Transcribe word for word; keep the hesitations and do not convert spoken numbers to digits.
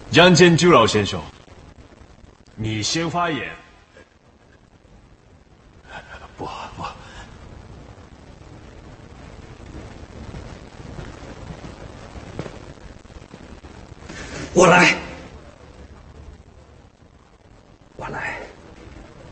杨坚九老先生，你先发言。 不不， 我来。